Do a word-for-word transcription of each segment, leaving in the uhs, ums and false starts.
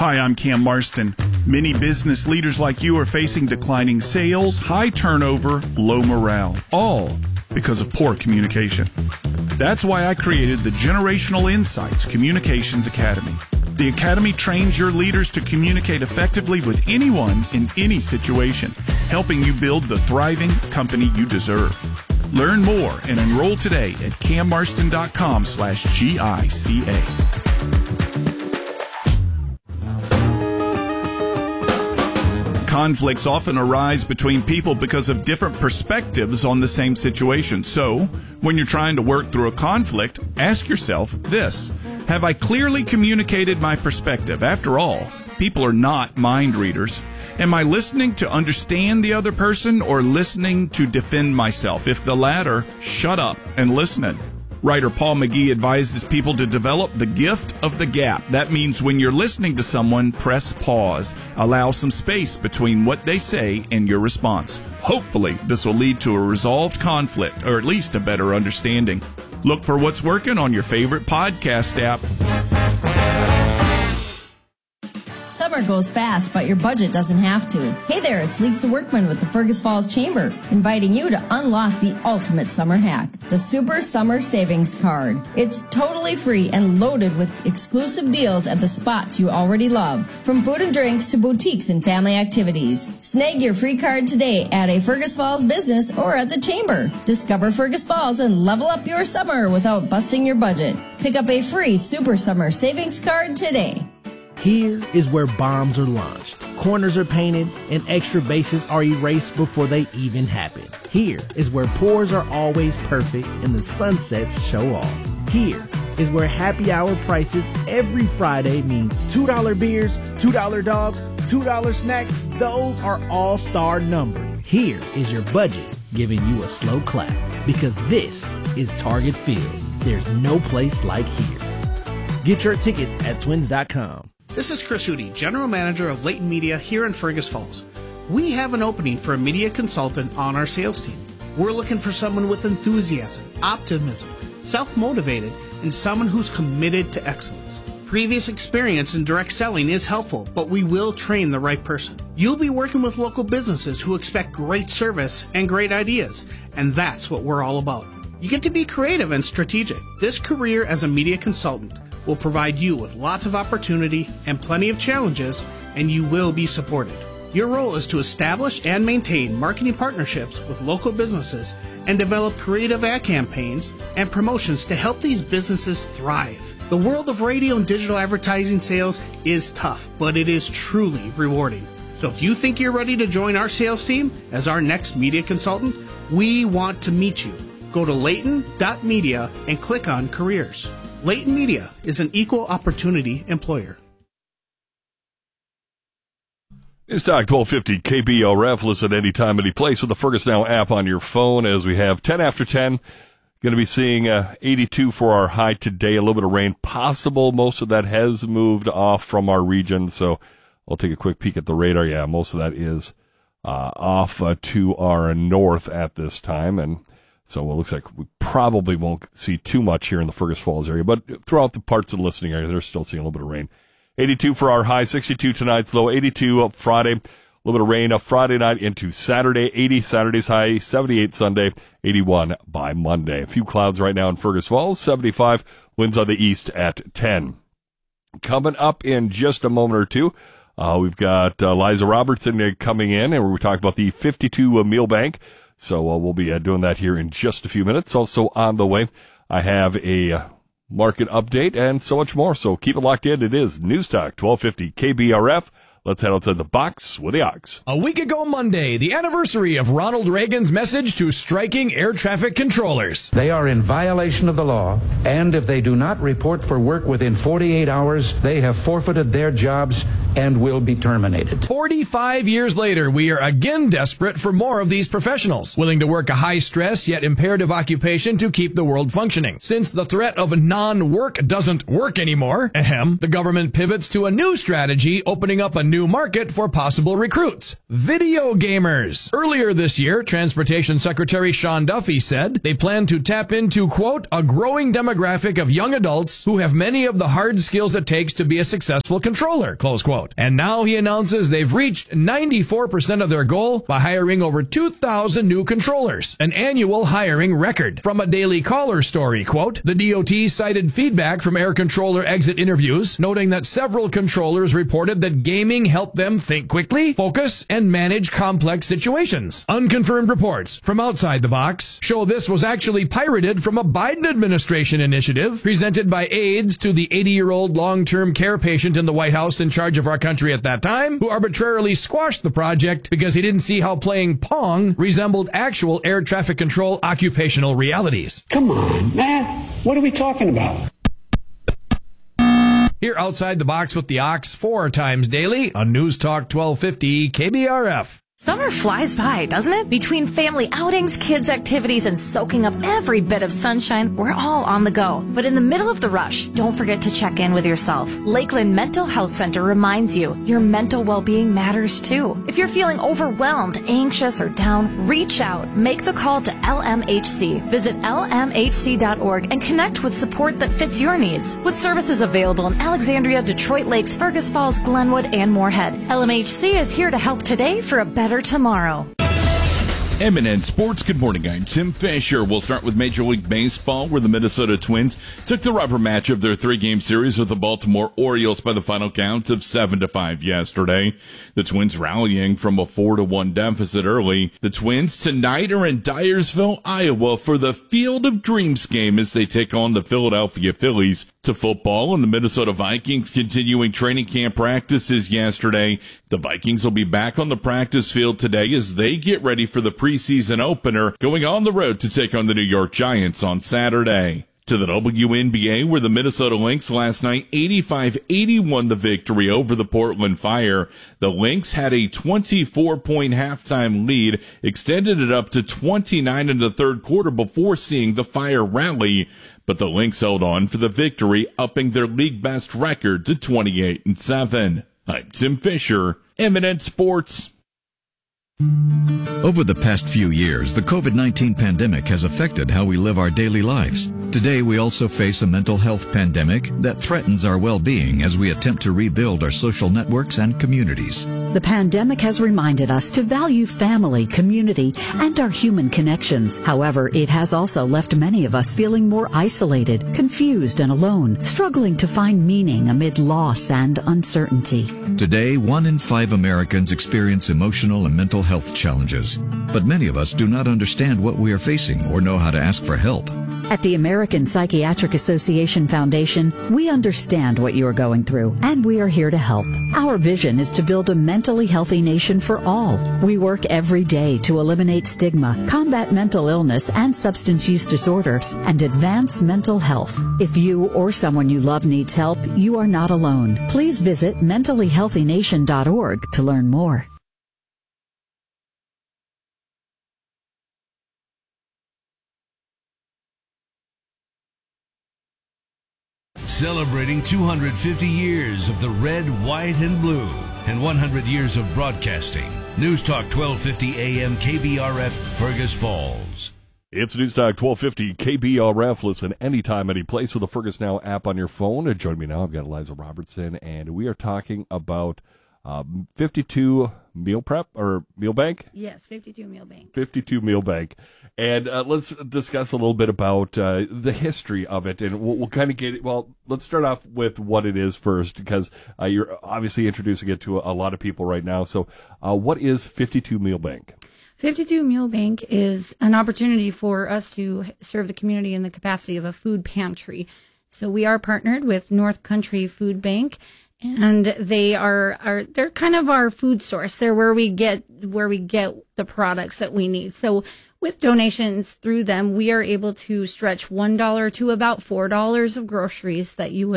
Hi, I'm Cam Marston. Many business leaders like you are facing declining sales, high turnover, low morale, all because of poor communication. That's why I created the Generational Insights Communications Academy. The Academy trains your leaders to communicate effectively with anyone in any situation, helping you build the thriving company you deserve. Learn more and enroll today at cammarston.com slash GICA. Conflicts often arise between people because of different perspectives on the same situation. So, when you're trying to work through a conflict, ask yourself this: have I clearly communicated my perspective? After all, people are not mind readers. Am I listening to understand the other person or listening to defend myself? If the latter, shut up and listen. Writer Paul McGee advises people to develop the gift of the gap. That means when you're listening to someone, press pause. Allow some space between what they say and your response. Hopefully, this will lead to a resolved conflict, or at least a better understanding. Look for what's working on your favorite podcast app. Summer goes fast, but your budget doesn't have to. Hey there, it's Lisa Workman with the Fergus Falls Chamber, inviting you to unlock the ultimate summer hack, the Super Summer Savings Card. It's totally free and loaded with exclusive deals at the spots you already love, from food and drinks to boutiques and family activities. Snag your free card today at a Fergus Falls business or at the Chamber. Discover Fergus Falls and level up your summer without busting your budget. Pick up a free Super Summer Savings Card today. Here is where bombs are launched, corners are painted, and extra bases are erased before they even happen. Here is where pours are always perfect and the sunsets show off. Here is where happy hour prices every Friday mean two dollar beers, two dollar dogs, two dollar snacks. Those are all star numbered. Here is your budget giving you a slow clap, because this is Target Field. There's no place like here. Get your tickets at twins dot com. This is Chris Hootie, General Manager of Leighton Media here in Fergus Falls. We have an opening for a media consultant on our sales team. We're looking for someone with enthusiasm, optimism, self-motivated, and someone who's committed to excellence. Previous experience in direct selling is helpful, but we will train the right person. You'll be working with local businesses who expect great service and great ideas, and that's what we're all about. You get to be creative and strategic. This career as a media consultant will provide you with lots of opportunity and plenty of challenges, and you will be supported. Your role is to establish and maintain marketing partnerships with local businesses and develop creative ad campaigns and promotions to help these businesses thrive. The world of radio and digital advertising sales is tough, but it is truly rewarding. So if you think you're ready to join our sales team as our next media consultant, we want to meet you. Go to leighton dot media and click on careers. Leighton Media is an equal opportunity employer. It's Talk twelve fifty K B R F. Listen anytime, any place with the Fergus Now app on your phone, as we have ten after ten. Going to be seeing uh, eighty-two for our high today. A little bit of rain possible. Most of that has moved off from our region, so I'll take a quick peek at the radar. Yeah, most of that is uh, off uh, to our north at this time, and so it looks like we probably won't see too much here in the Fergus Falls area, but throughout the parts of the listening area, they're still seeing a little bit of rain. eighty-two for our high, sixty-two tonight's low, eighty-two up Friday, a little bit of rain up Friday night into Saturday, eighty Saturday's high, seventy-eight Sunday, eighty-one by Monday. A few clouds right now in Fergus Falls, seventy-five, winds on the east at ten. Coming up in just a moment or two, uh, we've got uh, Liza Robertson coming in, and we're talking about the fifty-two uh, meal bank. So uh, we'll be uh, doing that here in just a few minutes. Also on the way, I have a uh, market update and so much more. So keep it locked in. It is News Talk twelve fifty K B R F. Let's head outside the box with the Ox. A week ago Monday, the anniversary of Ronald Reagan's message to striking air traffic controllers. They are in violation of the law, and if they do not report for work within forty-eight hours, they have forfeited their jobs and will be terminated. forty-five years later, we are again desperate for more of these professionals, willing to work a high-stress yet imperative occupation to keep the world functioning. Since the threat of non-work doesn't work anymore, ahem, the government pivots to a new strategy, opening up a new market for possible recruits: video gamers. Earlier this year, Transportation Secretary Sean Duffy said they plan to tap into, quote, a growing demographic of young adults who have many of the hard skills it takes to be a successful controller, close quote. And now he announces they've reached ninety-four percent of their goal by hiring over two thousand new controllers, an annual hiring record. From a Daily Caller story, quote, the D O T cited feedback from air controller exit interviews, noting that several controllers reported that gaming helped them think quickly, focus, and manage complex situations. Unconfirmed reports from outside the box show this was actually pirated from a Biden administration initiative presented by aides to the eighty-year-old long-term care patient in the White House in charge of our country at that time, who arbitrarily squashed the project because he didn't see how playing Pong resembled actual air traffic control occupational realities. Come on, man. What are we talking about? Here outside the box with the Ox four times daily on News Talk twelve fifty K B R F. Summer flies by, doesn't it? Between family outings, kids' activities, and soaking up every bit of sunshine, we're all on the go. But in the middle of the rush, don't forget to check in with yourself. Lakeland Mental Health Center reminds you your mental well-being matters too. If you're feeling overwhelmed, anxious, or down, reach out. Make the call to L M H C. Visit L M H C dot org and connect with support that fits your needs. With services available in Alexandria, Detroit Lakes, Fergus Falls, Glenwood, and Moorhead, L M H C is here to help today for a better tomorrow. M and N Sports, good morning. I'm Tim Fisher. We'll start with Major League Baseball, where the Minnesota Twins took the rubber match of their three-game series with the Baltimore Orioles by the final count of seven to five yesterday. The Twins rallying from a four to one deficit early. The Twins tonight are in Dyersville, Iowa for the Field of Dreams game as they take on the Philadelphia Phillies. To football, and the Minnesota Vikings continuing training camp practices yesterday. The Vikings will be back on the practice field today as they get ready for the preseason opener, going on the road to take on the New York Giants on Saturday. To the W N B A, where the Minnesota Lynx last night eighty-five eighty won the victory over the Portland Fire. The Lynx had a twenty-four point halftime lead, extended it up to twenty-nine in the third quarter before seeing the Fire rally. But the Lynx held on for the victory, upping their league best record to twenty-eight and seven. I'm Tim Fisher, M and N Sports. Over the past few years, the COVID nineteen pandemic has affected how we live our daily lives. Today, we also face a mental health pandemic that threatens our well-being as we attempt to rebuild our social networks and communities. The pandemic has reminded us to value family, community, and our human connections. However, it has also left many of us feeling more isolated, confused, and alone, struggling to find meaning amid loss and uncertainty. Today, one in five Americans experience emotional and mental health challenges, but many of us do not understand what we are facing or know how to ask for help. At the American Psychiatric Association Foundation, we understand what you are going through, and we are here to help. Our vision is to build a mentally healthy nation for all. We work every day to eliminate stigma, combat mental illness and substance use disorders, and advance mental health. If you or someone you love needs help, you are not alone. Please visit mentally healthy nation dot org to learn more. Celebrating two hundred fifty years of the red, white, and blue, and one hundred years of broadcasting. News Talk twelve fifty A M K B R F, Fergus Falls. It's News Talk twelve fifty K B R F. Listen anytime, any place with the Fergus Now app on your phone. And join me now. I've got Eliza Robertson, and we are talking about um, fifty-two Meal Prep or Meal Bank. Yes, fifty-two Meal Bank. fifty-two Meal Bank. And uh, let's discuss a little bit about uh, the history of it, and we'll, we'll kind of get it. Well, let's start off with what it is first, because uh, you're obviously introducing it to a, a lot of people right now. So, uh, what is fifty-two Meal Bank? fifty-two Meal Bank is an opportunity for us to serve the community in the capacity of a food pantry. So we are partnered with North Country Food Bank, and they are, are they're kind of our food source. They're where we get where we get the products that we need. So with donations through them, we are able to stretch one dollar to about four dollars of groceries that you would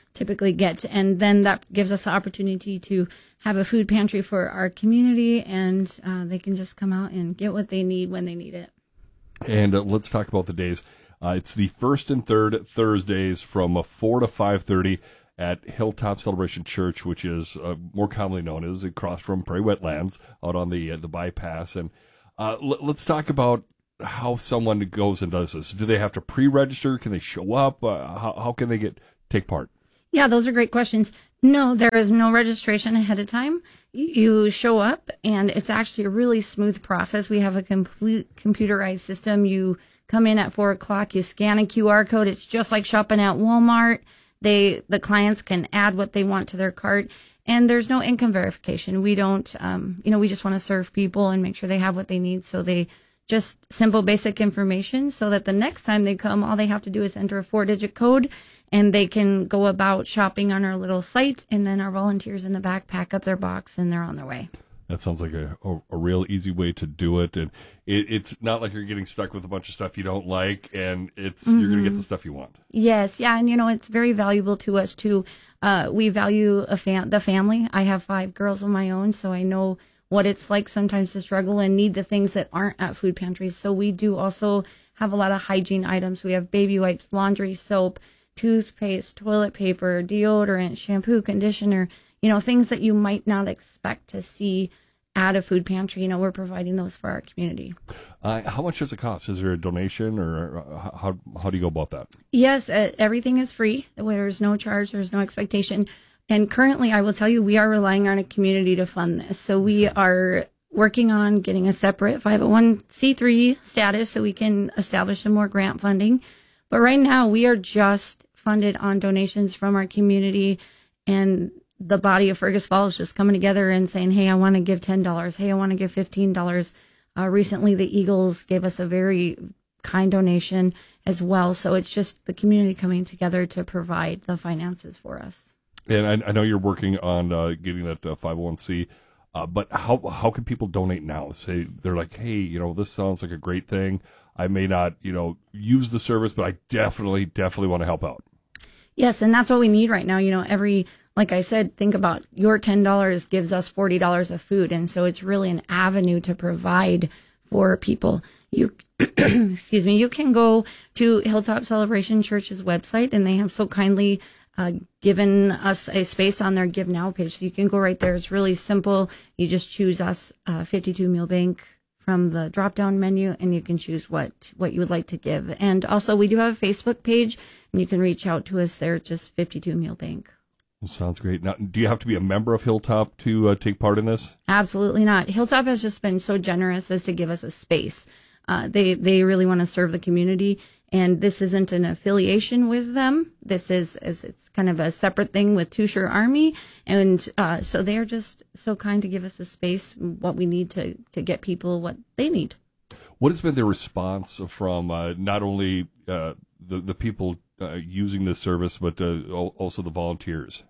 typically get. And then that gives us the opportunity to have a food pantry for our community, and uh, they can just come out and get what they need when they need it. And uh, let's talk about the days. Uh, it's the first and third Thursdays from uh, four to five thirty at Hilltop Celebration Church, which is uh, more commonly known as across from Prairie Wetlands out on the uh, the bypass. And uh, l- let's talk about how someone goes and does this. Do they have to pre-register? Can they show up? Uh, how, how can they get take part? Yeah, those are great questions. No, there is no registration ahead of time. You show up, and it's actually a really smooth process. We have a complete computerized system. You come in at four o'clock, you scan a Q R code. It's just like shopping at Walmart. They, the clients can add what they want to their cart, and there's no income verification. We don't, um, you know, we just want to serve people and make sure they have what they need. So they just simple, basic information so that the next time they come, all they have to do is enter a four digit code, and they can go about shopping on our little site. And then our volunteers in the back pack up their box and they're on their way. That sounds like a, a, a real easy way to do it. And it, it's not like you're getting stuck with a bunch of stuff you don't like, and it's mm-hmm. you're going to get the stuff you want. Yes. Yeah. And, you know, it's very valuable to us, too. Uh, we value a fam- the family. I have five girls of my own, so I know what it's like sometimes to struggle and need the things that aren't at food pantries. So we do also have a lot of hygiene items. We have baby wipes, laundry, soap, toothpaste, toilet paper, deodorant, shampoo, conditioner, you know, things that you might not expect to see at a food pantry. You know, we're providing those for our community. Uh, how much does it cost? Is there a donation, or how how do you go about that? Yes, uh, everything is free. There's no charge. There's no expectation. And currently, I will tell you, we are relying on a community to fund this. So we are working on getting a separate five oh one c three status so we can establish some more grant funding. But right now, we are just funded on donations from our community, and the body of Fergus Falls just coming together and saying, hey, I want to give ten dollars. Hey, I want to give fifteen dollars. Uh, recently, the Eagles gave us a very kind donation as well. So it's just the community coming together to provide the finances for us. And I, I know you're working on uh, getting that uh, five oh one c, uh, but how how can people donate now? Say they're like, hey, you know, this sounds like a great thing. I may not, you know, use the service, but I definitely, definitely want to help out. Yes, and that's what we need right now. You know, every, like I said, think about your ten dollars gives us forty dollars of food. And so it's really an avenue to provide for people. You, excuse me, you can go to Hilltop Celebration Church's website, and they have so kindly uh, given us a space on their Give Now page. So you can go right there. It's really simple. You just choose us, uh, fifty-two Meal Bank, from the drop-down menu, and you can choose what, what you would like to give. And also, we do have a Facebook page, and you can reach out to us there, just fifty-two Meal Bank. Sounds great. Now, do you have to be a member of Hilltop to uh, take part in this? Absolutely not. Hilltop has just been so generous as to give us a space. Uh, they they really want to serve the community, and this isn't an affiliation with them. This is, is it's kind of a separate thing with Tusher Army, and uh, so they are just so kind to give us a space, what we need to, to get people what they need. What has been the response from uh, not only uh, the, the people uh, using this service, but uh, also the volunteers?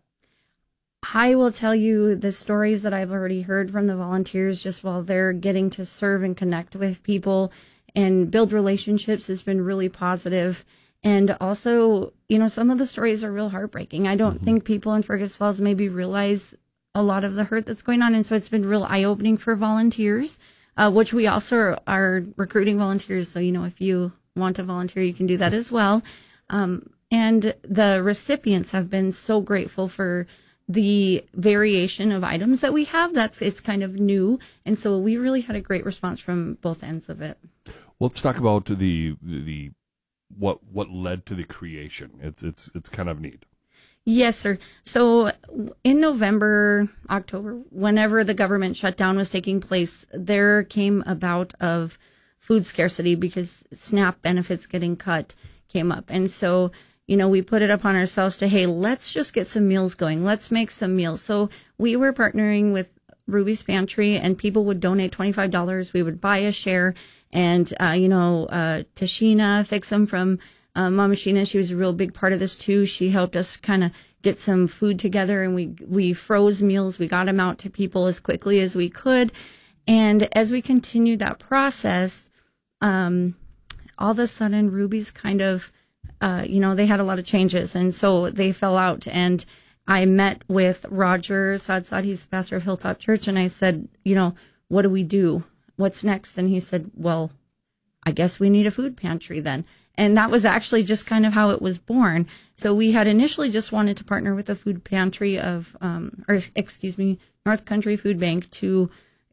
I will tell you the stories that I've already heard from the volunteers just while they're getting to serve and connect with people and build relationships has been really positive. And also, you know, some of the stories are real heartbreaking. I don't mm-hmm. think people in Fergus Falls maybe realize a lot of the hurt that's going on. And so it's been real eye-opening for volunteers, uh, which we also are, are recruiting volunteers. So, you know, if you want to volunteer, you can do that as well. Um, and the recipients have been so grateful for the variation of items that we have. That's it's kind of new, and so we really had a great response from both ends of it. Well, let's talk about the the what what led to the creation. It's it's it's kind of neat. Yes, sir. So in November, October, whenever the government shutdown was taking place, there came about of food scarcity because SNAP benefits getting cut came up, and so. You know, we put it upon ourselves to, hey, let's just get some meals going. Let's make some meals. So we were partnering with Ruby's Pantry, and people would donate twenty-five dollars. We would buy a share. And, uh, you know, uh, Tashina Fixum from uh, Mama Sheena, she was a real big part of this, too. She helped us kind of get some food together, and we, we froze meals. We got them out to people as quickly as we could. And as we continued that process, um, all of a sudden, Ruby's kind of uh, you know, they had a lot of changes, and so they fell out. And I met with Roger Sadsad, he's the pastor of Hilltop Church, and I said, you know, what do we do? What's next? And he said, well, I guess we need a food pantry then. And that was actually just kind of how it was born. So we had initially just wanted to partner with a food pantry of, um, or excuse me, North Country Food Bank to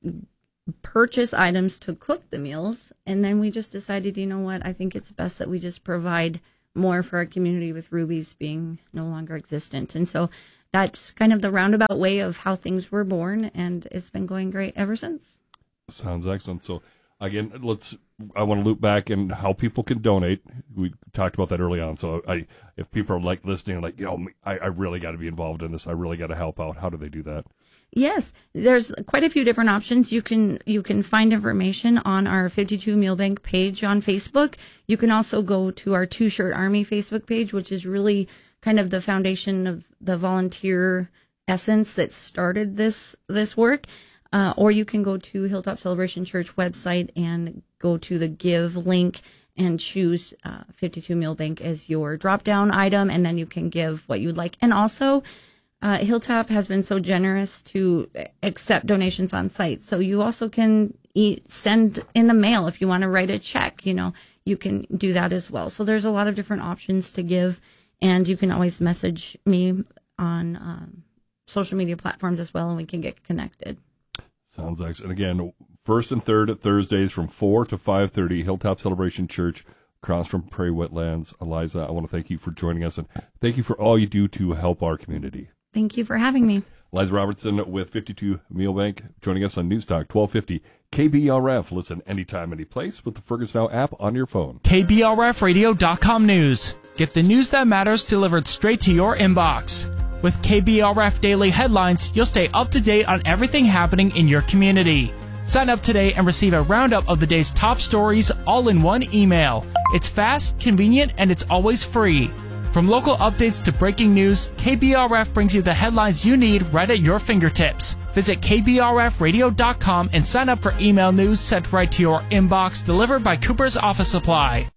purchase items to cook the meals. And then we just decided, you know what, I think it's best that we just provide more for our community with Ruby's being no longer existent. And so that's kind of the roundabout way of how things were born. And it's been going great ever since. Sounds excellent. So again, let's, I want to loop back and how people can donate. We talked about that early on. So I, if people are like listening, like, you know, I, I really got to be involved in this. I really got to help out. How do they do that? Yes, there's quite a few different options. You can you can find information on our fifty-two Meal Bank page on Facebook. You can also go to our Two Shirt Army Facebook page, which is really kind of the foundation of the volunteer essence that started this this work. Uh, or you can go to Hilltop Celebration Church website and go to the Give link and choose uh, fifty-two Meal Bank as your drop-down item, and then you can give what you'd like. And also, uh, Hilltop has been so generous to accept donations on site. So you also can eat, send in the mail if you want to write a check. You know, you can do that as well. So there's a lot of different options to give, and you can always message me on um, social media platforms as well, and we can get connected. Sounds excellent. Again, first and third at Thursdays from four to five thirty, Hilltop Celebration Church, across from Prairie Wetlands. Eliza, I want to thank you for joining us, and thank you for all you do to help our community. Thank you for having me. Eliza Robertson with fifty-two Meal Bank, joining us on Newstalk twelve fifty K B R F. Listen anytime, any place with the Fergus Now app on your phone. K B R F radio dot com news. Get the news that matters delivered straight to your inbox. With K B R F Daily Headlines, you'll stay up to date on everything happening in your community. Sign up today and receive a roundup of the day's top stories all in one email. It's fast, convenient, and it's always free. From local updates to breaking news, K B R F brings you the headlines you need right at your fingertips. Visit K B R F radio dot com and sign up for email news sent right to your inbox, delivered by Cooper's Office Supply.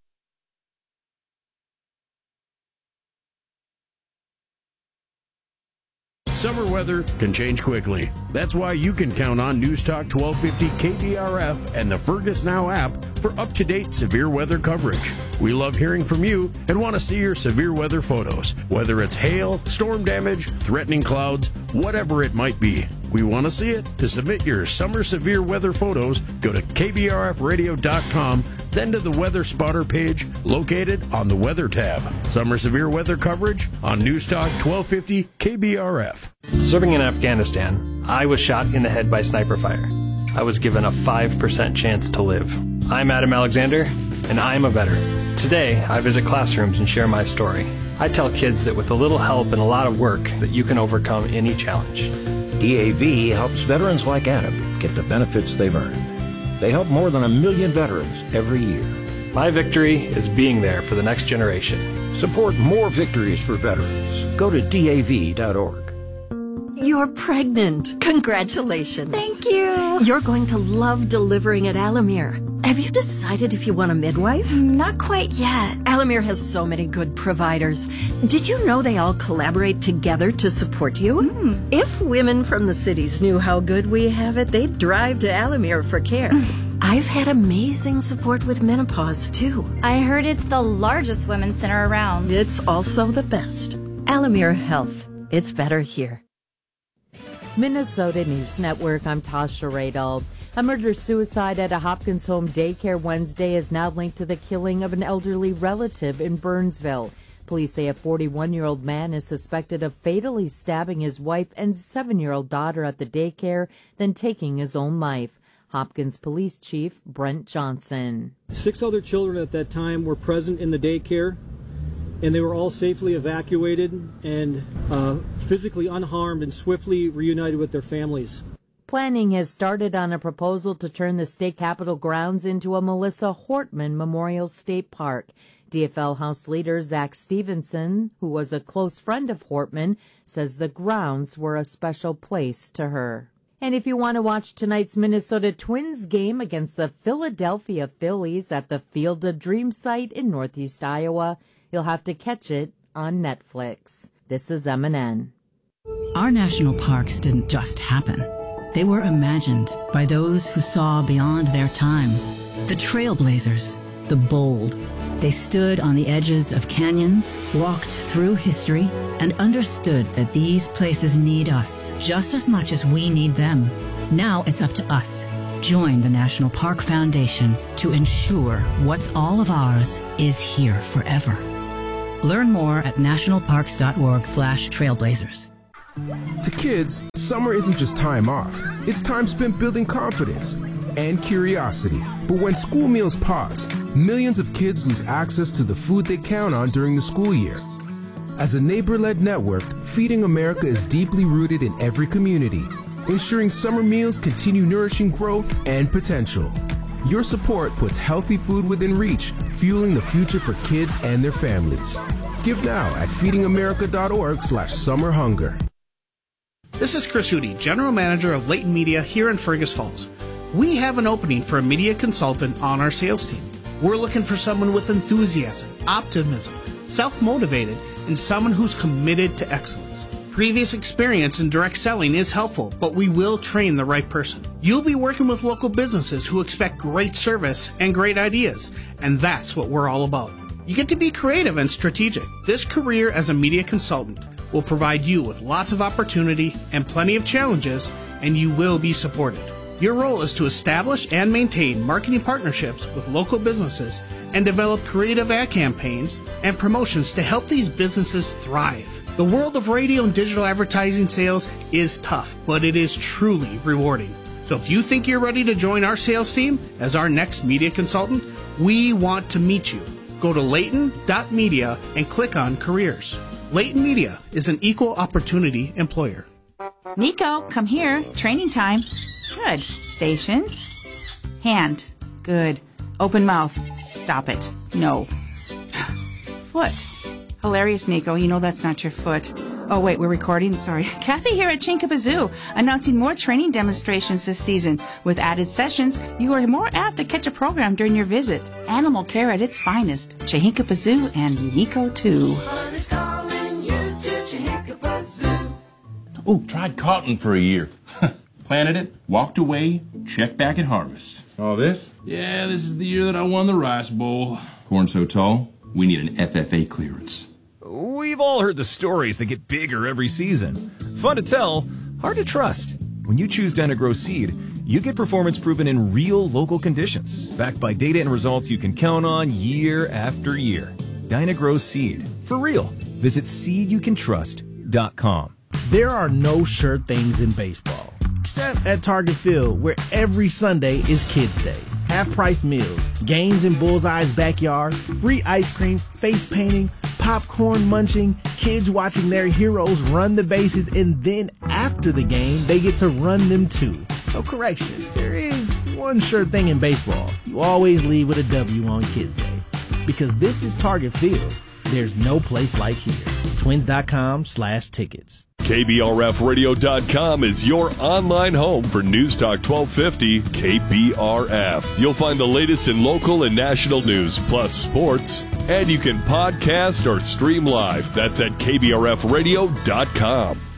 Summer weather can change quickly. That's why you can count on Newstalk twelve fifty K B R F and the Fergus Now app for up-to-date severe weather coverage. We love hearing from you and want to see your severe weather photos, whether it's hail, storm damage, threatening clouds, whatever it might be. We want to see it. To submit your summer severe weather photos, go to K B R F radio dot com, then to the Weather Spotter page located on the Weather tab. Summer severe weather coverage on Newstalk twelve fifty K B R F. Serving in Afghanistan, I was shot in the head by sniper fire. I was given a five percent chance to live. I'm Adam Alexander, and I'm a veteran. Today, I visit classrooms and share my story. I tell kids that with a little help and a lot of work, that you can overcome any challenge. D A V helps veterans like Adam get the benefits they've earned. They help more than a million veterans every year. My victory is being there for the next generation. Support more victories for veterans. Go to D A V dot org. You're pregnant. Congratulations. Thank you. You're going to love delivering at Alamere. Have you decided if you want a midwife? Not quite yet. Alamere has so many good providers. Did you know they all collaborate together to support you? Mm. If women from the cities knew how good we have it, they'd drive to Alamere for care. I've had amazing support with menopause, too. I heard it's the largest women's center around. It's also the best. Alamere Health. It's better here. Minnesota News Network, I'm Tasha Radel. A murder-suicide at a Hopkins Home daycare Wednesday is now linked to the killing of an elderly relative in Burnsville. Police say a forty-one-year-old man is suspected of fatally stabbing his wife and seven-year-old daughter at the daycare, then taking his own life. Hopkins Police Chief Brent Johnson. Six other children at that time were present in the daycare, and they were all safely evacuated and uh, physically unharmed and swiftly reunited with their families. Planning has started on a proposal to turn the state capitol grounds into a Melissa Hortman Memorial State Park. D F L House Leader Zach Stevenson, who was a close friend of Hortman, says the grounds were a special place to her. And if you want to watch tonight's Minnesota Twins game against the Philadelphia Phillies at the Field of Dreams site in Northeast Iowa, You'll have to catch it on Netflix. This is M N N. Our national parks didn't just happen. They were imagined by those who saw beyond their time. The trailblazers, the bold. They stood on the edges of canyons, walked through history, and understood that these places need us just as much as we need them. Now it's up to us. Join the National Park Foundation to ensure what's all of ours is here forever. Learn more at nationalparks.org slash trailblazers. To kids, summer isn't just time off. It's time spent building confidence and curiosity. But when school meals pause, millions of kids lose access to the food they count on during the school year. As a neighbor-led network, Feeding America is deeply rooted in every community, ensuring summer meals continue nourishing growth and potential. Your support puts healthy food within reach, fueling the future for kids and their families. Give now at feedingamerica.org slash summer hunger. This is Chris Hootie, General Manager of Layton Media here in Fergus Falls. We have an opening for a media consultant on our sales team. We're looking for someone with enthusiasm, optimism, self-motivated, and someone who's committed to excellence. Previous experience in direct selling is helpful, but we will train the right person. You'll be working with local businesses who expect great service and great ideas, and that's what we're all about. You get to be creative and strategic. This career as a media consultant will provide you with lots of opportunity and plenty of challenges, and you will be supported. Your role is to establish and maintain marketing partnerships with local businesses and develop creative ad campaigns and promotions to help these businesses thrive. The world of radio and digital advertising sales is tough, but it is truly rewarding. So if you think you're ready to join our sales team as our next media consultant, we want to meet you. Go to layton dot media and click on careers. Layton Media is an equal opportunity employer. Nico, come here. Training time. Good. Station. Hand. Good. Open mouth. Stop it. No. Foot. Hilarious, Nico. You know that's not your foot. Oh, wait, we're recording? Sorry. Kathy here at Chinkapazoo, announcing more training demonstrations this season. With added sessions, you are more apt to catch a program during your visit. Animal care at its finest. Chinkapazoo and Nico, too. Oh, tried cotton for a year. Planted it, walked away, checked back at harvest. All this? Yeah, this is the year that I won the Rice Bowl. Corn so tall, we need an F F A clearance. We've all heard the stories that get bigger every season. Fun to tell, hard to trust. When you choose Dyna-Gro Seed, you get performance proven in real local conditions, backed by data and results you can count on year after year. Dyna-Gro Seed. For real. Visit seed you can trust dot com. There are no sure things in baseball, except at Target Field, where every Sunday is Kids Day. Half-price meals, games in Bullseye's backyard, free ice cream, face painting, popcorn munching, kids watching their heroes run the bases, and then after the game, they get to run them too. So correction, there is one sure thing in baseball. You always leave with a W on Kids Day. Because this is Target Field. There's no place like here. Twins.com slash tickets. K B R F radio dot com is your online home for News Talk twelve fifty K B R F. You'll find the latest in local and national news, plus sports. And you can podcast or stream live. That's at K B R F radio dot com.